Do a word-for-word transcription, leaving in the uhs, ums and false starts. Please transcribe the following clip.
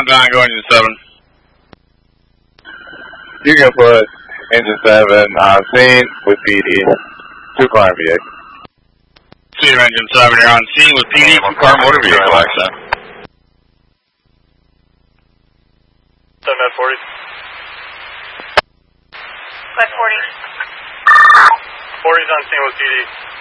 nine, go engine seven. You can put engine seven on scene with P D. Two car V eight. See you, engine seven. You're on scene with P D. Two car motor vehicle accident. seven at forty. At forty. forty's on scene with P D.